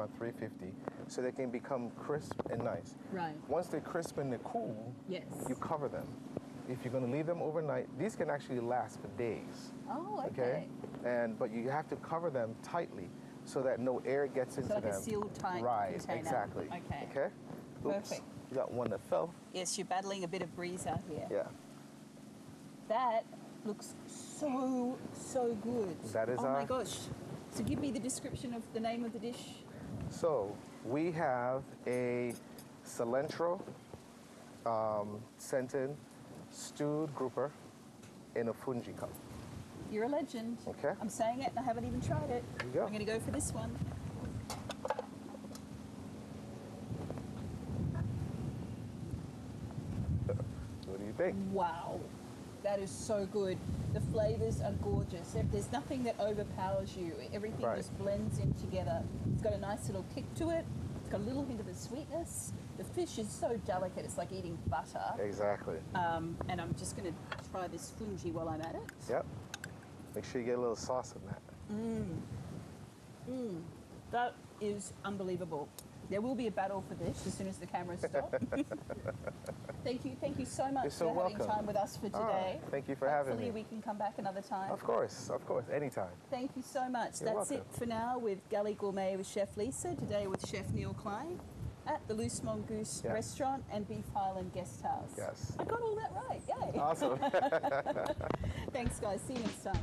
around 350 so they can become crisp and nice. Right. Once they're crisp and they're cool, Yes. you cover them. If you're going to leave them overnight, these can actually last for days. Oh, okay. But you have to cover them tightly so that no air gets into So like them. a sealed tight right, container. exactly. Okay. Okay. Oops. Perfect. You got one that fell. Yes, you're battling a bit of breeze out here. Yeah. That looks so good. That is oh my our- gosh. So give me the description of the name of the dish. So we have a cilantro scented stewed grouper in a fungi cup. You're a legend. Okay. I'm saying it and I haven't even tried it. There you go. I'm going to go for this one. What do you think? Wow. That is so good. The flavors are gorgeous. There's nothing that overpowers you. Everything Right. just blends in together. It's got a nice little kick to it. It's got a little hint of the sweetness. The fish is so delicate. It's like eating butter. Exactly. And I'm just going to try this fungi while I'm at it. Yep. Make sure you get a little sauce in that. That is unbelievable. There will be a battle for this as soon as the cameras stop. Thank you so much You're so for having welcome. time with us for All today. right. Thank you for having Hopefully me. we can come back another time. Of course, anytime. Thank you so much. You're That's welcome. it for now with Galley Gourmet with Chef Lisa. Today with Chef Neil Klein at the Loose Mongoose Yeah. Restaurant and Beef Highland Guest House. Yes. I got all that right. Yay. Awesome. Thanks, guys. See you next time.